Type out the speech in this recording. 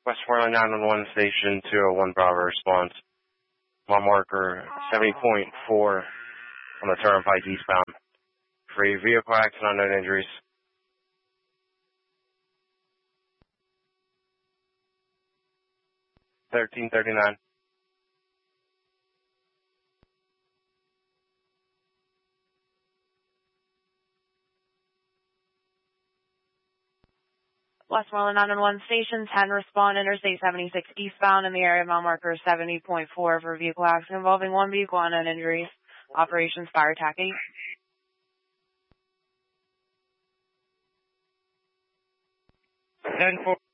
Westmoreland 911 Station 201 Bravo response. Mile marker 70.4 on the turnpike eastbound. For a vehicle accident, unknown injuries. $13.39. Westmoreland 911 Station 10, respond Interstate 76 eastbound in the area of mile marker 70.4 for a vehicle accident involving one vehicle, unknown injuries. Operations Fire Attack 8. 10-4.